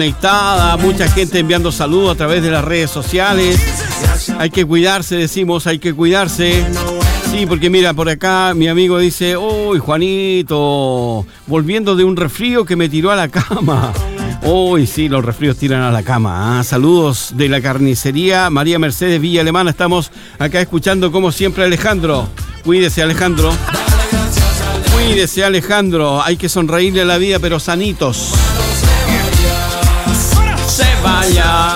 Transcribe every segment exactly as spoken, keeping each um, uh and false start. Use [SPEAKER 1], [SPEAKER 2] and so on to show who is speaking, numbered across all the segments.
[SPEAKER 1] Conectada, mucha gente enviando saludos a través de las redes sociales. Hay que cuidarse, decimos, hay que cuidarse. Sí, porque mira, por acá mi amigo dice: uy, Juanito, volviendo de un resfrío que me tiró a la cama. Uy, sí, los resfríos tiran a la cama. ¿Ah? Saludos de la carnicería María Mercedes Villa Alemana. Estamos acá escuchando como siempre a Alejandro. Cuídese, Alejandro. Cuídese, Alejandro. Hay que sonreírle a la vida, pero sanitos. Se vaya.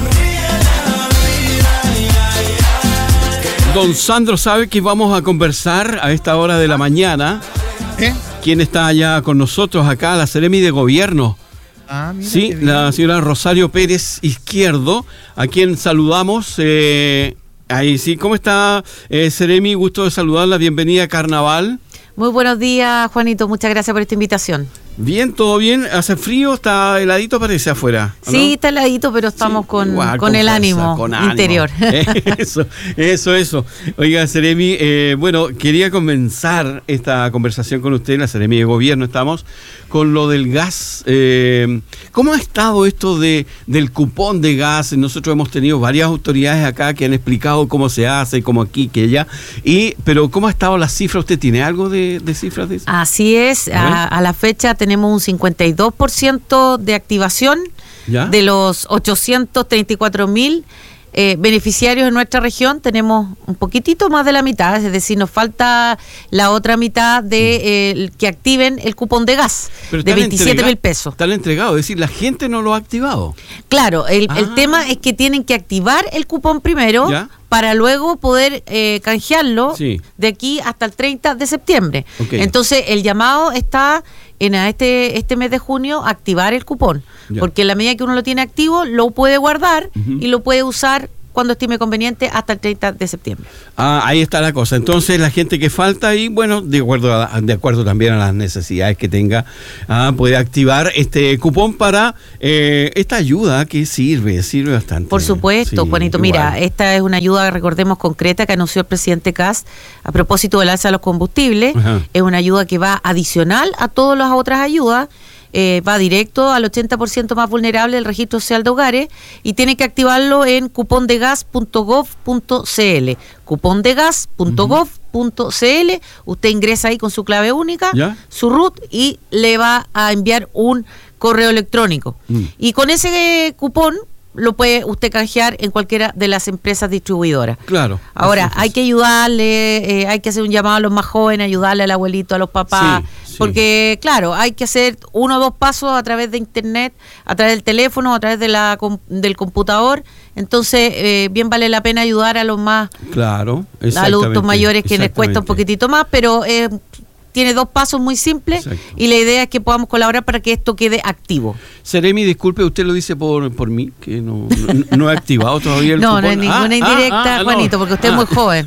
[SPEAKER 1] Don Sandro sabe que vamos a conversar a esta hora de la mañana.
[SPEAKER 2] ¿Eh?
[SPEAKER 1] ¿Quién está allá con nosotros acá? La Seremi de Gobierno.
[SPEAKER 2] Ah, mira,
[SPEAKER 1] sí, la señora Rosario Pérez Izquierdo, a quien saludamos. Eh, ahí sí, ¿cómo está, eh, Seremi? Gusto de saludarla. Bienvenida a Carnaval.
[SPEAKER 3] Muy buenos días, Juanito. Muchas gracias por esta invitación.
[SPEAKER 1] Bien, todo bien. Hace frío, está heladito, parece afuera, ¿no?
[SPEAKER 3] Sí, está heladito, pero estamos sí, con, igual, con, con el fuerza, ánimo
[SPEAKER 1] con
[SPEAKER 3] interior.
[SPEAKER 1] Ánimo. Eso, eso, eso. Oiga, Seremi, eh, bueno, quería comenzar esta conversación con usted, la Seremi de Gobierno, estamos con lo del gas. Eh, ¿Cómo ha estado esto de del cupón de gas? Nosotros hemos tenido varias autoridades acá que han explicado cómo se hace, como aquí, que allá. Y, pero ¿cómo ha estado la cifra? ¿Usted tiene algo de, de cifras de eso?
[SPEAKER 3] Así es, a, a la fecha tenemos un cincuenta y dos por ciento de activación. ¿Ya? De los ochocientos treinta y cuatro mil eh, beneficiarios en nuestra región, tenemos un poquitito más de la mitad, es decir, nos falta la otra mitad de eh, que activen el cupón de gas. Pero de veintisiete mil pesos.
[SPEAKER 1] Está entregado, es decir, la gente no lo ha activado.
[SPEAKER 3] Claro, el, ah. el tema es que tienen que activar el cupón primero. ¿Ya? Para luego poder eh, canjearlo sí. de aquí hasta el treinta de septiembre. Okay. Entonces, el llamado está en este este mes de junio activar el cupón, ya. Porque en la medida que uno lo tiene activo, lo puede guardar uh-huh. y lo puede usar cuando estime conveniente hasta el treinta de septiembre.
[SPEAKER 1] Ah, ahí está la cosa. Entonces, la gente que falta y bueno, de acuerdo a, de acuerdo también a las necesidades que tenga, ah, puede activar este cupón para eh, esta ayuda que sirve, sirve bastante.
[SPEAKER 3] Por supuesto, sí, Juanito. Igual. Mira, esta es una ayuda, recordemos, concreta que anunció el presidente Kast a propósito del alza de los combustibles. Ajá. Es una ayuda que va adicional a todas las otras ayudas. Eh, va directo al ochenta por ciento más vulnerable del registro social de hogares y tiene que activarlo en cupondegas punto gov punto cl. cupondegas punto gov punto cl. Usted ingresa ahí con su clave única, ¿ya? Su root y le va a enviar un correo electrónico. Mm. Y con ese cupón lo puede usted canjear en cualquiera de las empresas distribuidoras.
[SPEAKER 1] Claro.
[SPEAKER 3] Ahora, hay que ayudarle, eh, hay que hacer un llamado a los más jóvenes, ayudarle al abuelito, a los papás, sí, sí. Porque, claro, hay que hacer uno o dos pasos a través de internet, a través del teléfono, a través de la del computador. Entonces, eh, bien vale la pena ayudar a los más
[SPEAKER 1] claro,
[SPEAKER 3] adultos mayores que les cuesta un poquitito más, pero eh, tiene dos pasos muy simples. Exacto. Y la idea es que podamos colaborar para que esto quede activo.
[SPEAKER 1] Seremi, disculpe, usted lo dice por por mí, que no, no, no he activado todavía el
[SPEAKER 3] no,
[SPEAKER 1] cupón.
[SPEAKER 3] No, no es ninguna ah, indirecta, ah, Juanito, no. Porque usted ah. es muy joven.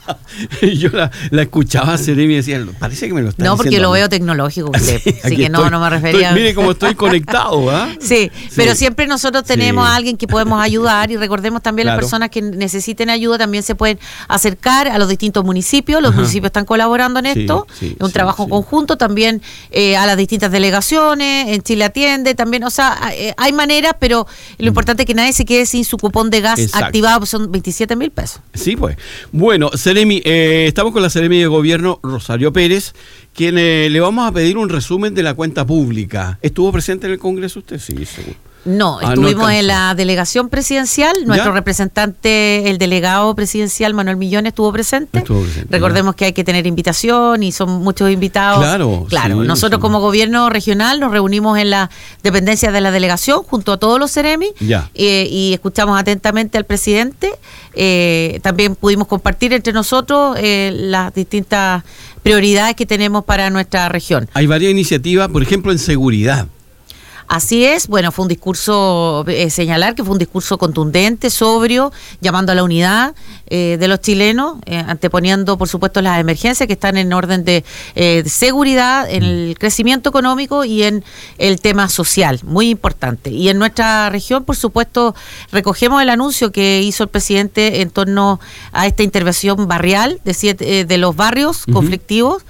[SPEAKER 1] Yo la, la escuchaba a Seremi y decía, parece que me lo está
[SPEAKER 3] No, porque
[SPEAKER 1] diciendo,
[SPEAKER 3] lo veo tecnológico usted,
[SPEAKER 1] sí,
[SPEAKER 3] así que estoy, no, no me refería.
[SPEAKER 1] Estoy, mire cómo estoy conectado, ¿ah?
[SPEAKER 3] ¿eh? Sí, sí, pero siempre nosotros tenemos sí. a alguien que podemos ayudar y recordemos también claro. las personas que necesiten ayuda también se pueden acercar a los distintos municipios, los Ajá. municipios están colaborando en esto, sí, sí, es un sí, trabajo sí. conjunto, también eh, a las distintas delegaciones, en Chile Atiende, también, o sea, eh, hay maneras, pero lo importante es que nadie se quede sin su cupón de gas Exacto. activado, pues son veintisiete mil pesos.
[SPEAKER 1] Sí, pues. Bueno, Seremi, eh, estamos con la Seremi de Gobierno, Rosario Pérez, quien eh, le vamos a pedir un resumen de la cuenta pública. ¿Estuvo presente en el Congreso usted? Sí, seguro.
[SPEAKER 3] No, ah, estuvimos no en la delegación presidencial, nuestro ¿Ya? representante, el delegado presidencial Manuel Millón estuvo presente. Estuvo presente Recordemos ¿ya? que hay que tener invitación y son muchos invitados. Claro, claro. Sí, nosotros sí. como gobierno regional nos reunimos en la dependencia de la delegación junto a todos los Seremi eh, y escuchamos atentamente al presidente. Eh, también pudimos compartir entre nosotros eh, las distintas prioridades que tenemos para nuestra región.
[SPEAKER 1] Hay varias iniciativas, por ejemplo, en seguridad.
[SPEAKER 3] Así es, bueno, fue un discurso, eh, señalar que fue un discurso contundente, sobrio, llamando a la unidad eh, de los chilenos, eh, anteponiendo, por supuesto, las emergencias que están en orden de, eh, de seguridad, en el crecimiento económico y en el tema social, muy importante. Y en nuestra región, por supuesto, recogemos el anuncio que hizo el presidente en torno a esta intervención barrial de, siete, eh, de los barrios uh-huh. conflictivos,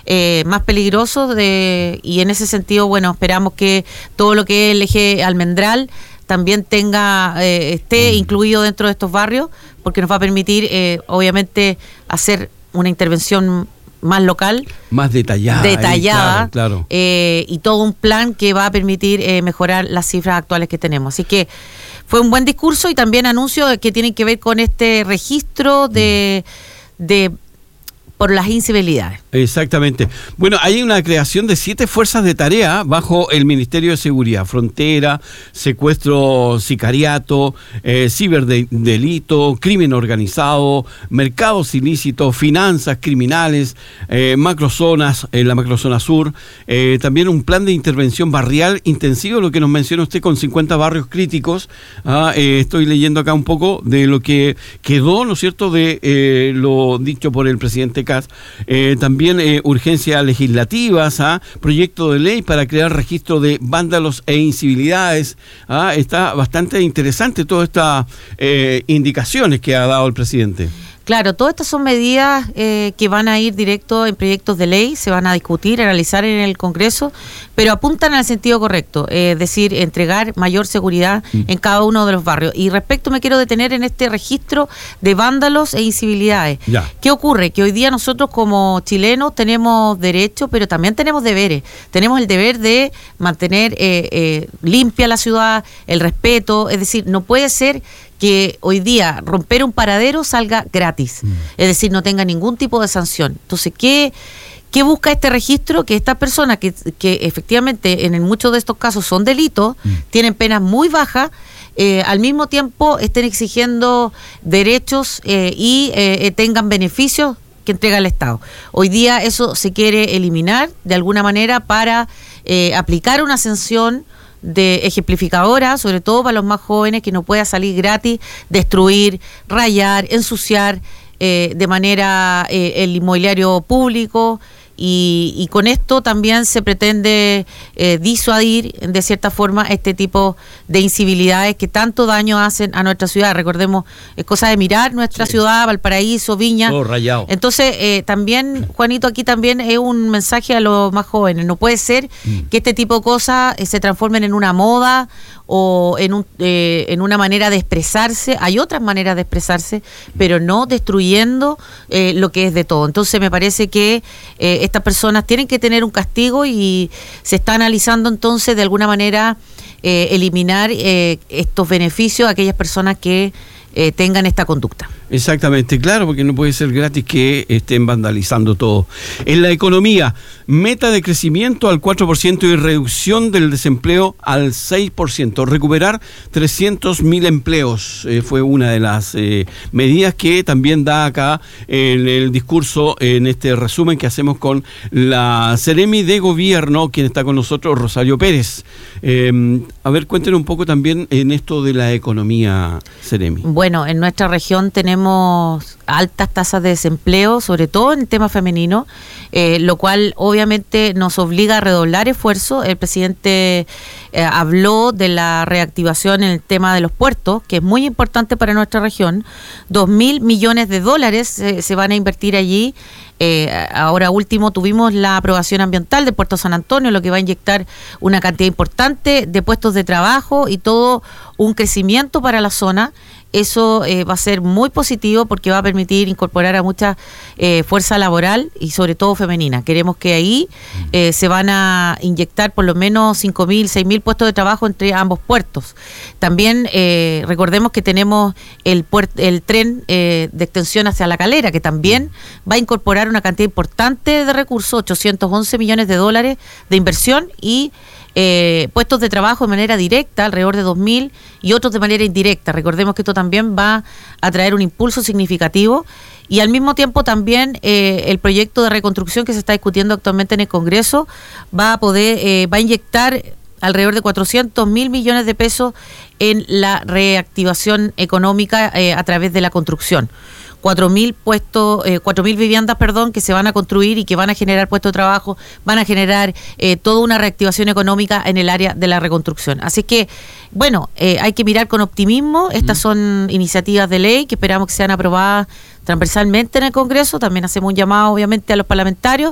[SPEAKER 3] eh, más peligrosos de, y en ese sentido, bueno, esperamos que todo lo que es el eje Almendral también tenga eh, esté incluido dentro de estos barrios, porque nos va a permitir, eh, obviamente, hacer una intervención más local,
[SPEAKER 1] más detallada,
[SPEAKER 3] detallada,
[SPEAKER 1] ahí, claro, claro.
[SPEAKER 3] Eh, y todo un plan que va a permitir eh, mejorar las cifras actuales que tenemos. Así que fue un buen discurso y también anuncios que tienen que ver con este registro de, de por las incivilidades.
[SPEAKER 1] Exactamente. Bueno, hay una creación de siete fuerzas de tarea bajo el Ministerio de Seguridad: frontera, secuestro, sicariato, eh, ciberdelito, crimen organizado, mercados ilícitos, finanzas criminales, eh, macrozonas, en la macrozona sur, eh, también un plan de intervención barrial intensivo, lo que nos menciona usted, con cincuenta barrios críticos. Ah, eh, estoy leyendo acá un poco de lo que quedó, ¿no es cierto?, de eh, lo dicho por el presidente Kast. Eh, también eh, urgencias legislativas, ¿ah? Proyecto de ley para crear registro de vándalos e incivilidades. ¿Ah? Está bastante interesante todas estas eh, indicaciones que ha dado el presidente.
[SPEAKER 3] Claro, todas estas son medidas eh, que van a ir directo en proyectos de ley, se van a discutir, analizar en el Congreso, pero apuntan al sentido correcto, eh, es decir, entregar mayor seguridad mm. en cada uno de los barrios. Y respecto, me quiero detener en este registro de vándalos e incivilidades. Ya. ¿Qué ocurre? Que hoy día nosotros como chilenos tenemos derechos, pero también tenemos deberes. Tenemos el deber de mantener eh, eh, limpia la ciudad, el respeto, es decir, no puede ser que hoy día romper un paradero salga gratis, mm. es decir, no tenga ningún tipo de sanción. Entonces, ¿qué, qué busca este registro? Que estas personas que, que efectivamente en muchos de estos casos son delitos, mm. tienen penas muy bajas, eh, al mismo tiempo estén exigiendo derechos eh, y eh, tengan beneficios que entrega el Estado. Hoy día eso se quiere eliminar de alguna manera para eh, aplicar una sanción de ejemplificadora, sobre todo para los más jóvenes, que no pueda salir gratis, destruir, rayar, ensuciar eh, de manera eh, el inmobiliario público. Y, y con esto también se pretende eh, disuadir de cierta forma este tipo de incivilidades que tanto daño hacen a nuestra ciudad. Recordemos, es cosa de mirar nuestra sí. ciudad, Valparaíso, Viña.
[SPEAKER 1] Todo rayado.
[SPEAKER 3] Entonces, eh, también, Juanito, aquí también es un mensaje a los más jóvenes. No puede ser mm. que este tipo de cosas eh, se transformen en una moda o en, un, eh, en una manera de expresarse. Hay otras maneras de expresarse, pero no destruyendo eh, lo que es de todo. Entonces, me parece que eh, estas personas tienen que tener un castigo y se está analizando entonces de alguna manera eh, eliminar eh, estos beneficios a aquellas personas que eh, tengan esta conducta.
[SPEAKER 1] Exactamente, claro, porque no puede ser gratis que estén vandalizando todo. En la economía, meta de crecimiento al cuatro por ciento y reducción del desempleo al seis por ciento. Recuperar trescientos mil empleos eh, fue una de las eh, medidas que también da acá en el discurso, en este resumen que hacemos con la Seremi de Gobierno, quien está con nosotros, Rosario Pérez. Eh, a ver, cuéntenos un poco también en esto de la economía, Seremi.
[SPEAKER 3] Bueno, en nuestra región tenemos altas tasas de desempleo, sobre todo en el tema femenino, eh, lo cual obviamente nos obliga a redoblar esfuerzos. El presidente eh, habló de la reactivación en el tema de los puertos, que es muy importante para nuestra región. Dos mil millones de dólares eh, se van a invertir allí. Eh, ahora último tuvimos la aprobación ambiental de Puerto San Antonio, lo que va a inyectar una cantidad importante de puestos de trabajo y todo un crecimiento para la zona. Eso eh, va a ser muy positivo porque va a permitir incorporar a mucha eh, fuerza laboral y sobre todo femenina. Queremos que ahí eh, se van a inyectar por lo menos cinco mil, seis mil puestos de trabajo entre ambos puertos. También eh, recordemos que tenemos el, puert- el tren eh, de extensión hacia La Calera, que también va a incorporar una cantidad importante de recursos, ochocientos once millones de dólares de inversión y Eh, puestos de trabajo de manera directa, alrededor de dos mil, y otros de manera indirecta. Recordemos que esto también va a traer un impulso significativo y al mismo tiempo también eh, el proyecto de reconstrucción que se está discutiendo actualmente en el Congreso va a poder, eh, va a inyectar alrededor de cuatrocientos mil millones de pesos en la reactivación económica eh, a través de la construcción. cuatro mil puestos, eh, cuatro mil viviendas, perdón, que se van a construir y que van a generar puestos de trabajo, van a generar eh, toda una reactivación económica en el área de la reconstrucción. Así que, bueno, eh, hay que mirar con optimismo. Estas mm. son iniciativas de ley que esperamos que sean aprobadas transversalmente en el Congreso. También hacemos un llamado, obviamente, a los parlamentarios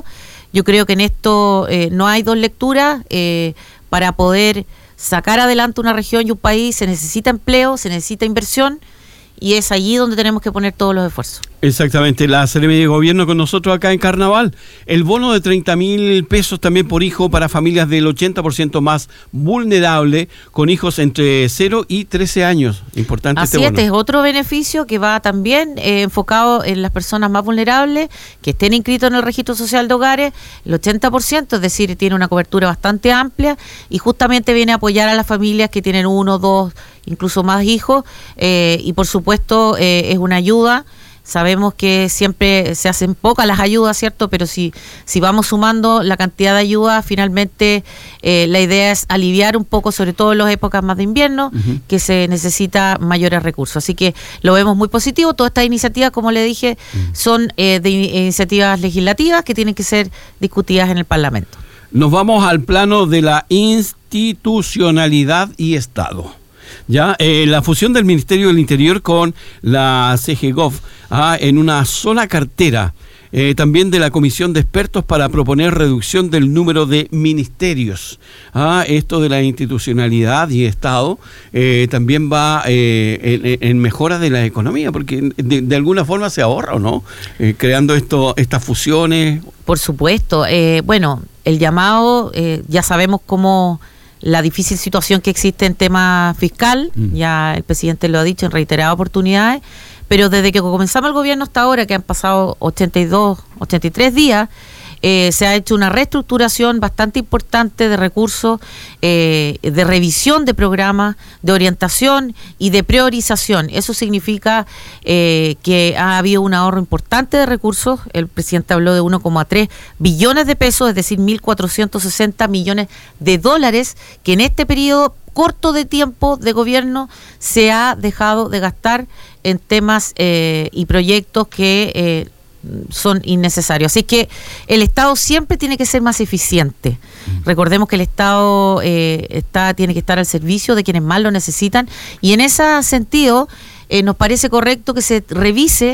[SPEAKER 3] Yo creo que en esto eh, no hay dos lecturas. Eh, para poder sacar adelante una región y un país se necesita empleo, se necesita inversión, y es allí donde tenemos que poner todos los esfuerzos.
[SPEAKER 1] Exactamente, la Seremi de Gobierno con nosotros acá en Carnaval. El bono de treinta mil pesos también por hijo para familias del ochenta por ciento más vulnerable, con hijos entre cero y trece años. Importante.
[SPEAKER 3] Así
[SPEAKER 1] este
[SPEAKER 3] es,
[SPEAKER 1] bono.
[SPEAKER 3] es otro beneficio que va también eh, enfocado en las personas más vulnerables, que estén inscritos en el registro social de hogares, el ochenta por ciento, es decir, tiene una cobertura bastante amplia, y justamente viene a apoyar a las familias que tienen uno, dos, incluso más hijos, eh, y por supuesto eh, es una ayuda. Sabemos que siempre se hacen pocas las ayudas, ¿cierto? Pero si, si vamos sumando la cantidad de ayudas, finalmente eh, la idea es aliviar un poco, sobre todo en las épocas más de invierno, uh-huh. que se necesita mayores recursos. Así que lo vemos muy positivo. Todas estas iniciativas, como le dije, uh-huh. son eh, de iniciativas legislativas que tienen que ser discutidas en el Parlamento.
[SPEAKER 1] Nos vamos al plano de la institucionalidad y Estado. Ya, eh, la fusión del Ministerio del Interior con la C G Gov ah, en una sola cartera, eh, también de la Comisión de Expertos para proponer reducción del número de ministerios. Ah, esto de la institucionalidad y Estado eh, también va eh, en, en mejora de la economía, porque de, de alguna forma se ahorra, ¿o no? Eh, creando esto, estas fusiones.
[SPEAKER 3] Por supuesto. Eh, bueno, el llamado, eh, ya sabemos cómo... la difícil situación que existe en tema fiscal, mm. ya el presidente lo ha dicho en reiteradas oportunidades, pero desde que comenzamos el gobierno hasta ahora, que han pasado ochenta y dos, ochenta y tres días, eh, se ha hecho una reestructuración bastante importante de recursos, eh, de revisión de programas, de orientación y de priorización. Eso significa eh, que ha habido un ahorro importante de recursos. El presidente habló de uno coma tres billones de pesos, es decir, mil cuatrocientos sesenta millones de dólares, que en este periodo corto de tiempo de gobierno se ha dejado de gastar en temas eh, y proyectos que eh, son innecesarios. Así que el Estado siempre tiene que ser más eficiente. Mm. Recordemos que el Estado eh, está tiene que estar al servicio de quienes más lo necesitan, y en ese sentido eh, nos parece correcto que se revise